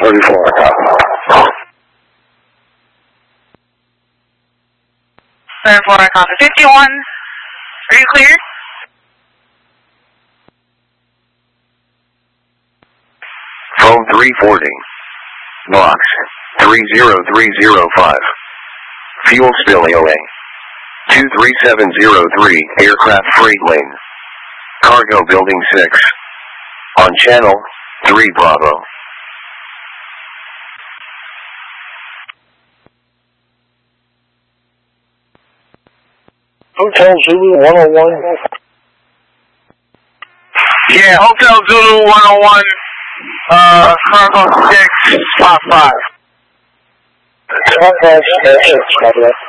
34, copy. 34, copy. 51, are you clear? Phone 340. Box 30305. Fuel spill AOA. 23703, aircraft freight lane. Cargo building 6. On channel 3 Bravo. Hotel Zulu 101. Yeah, Hotel Zulu 101, Cargo 655. Cargo 655.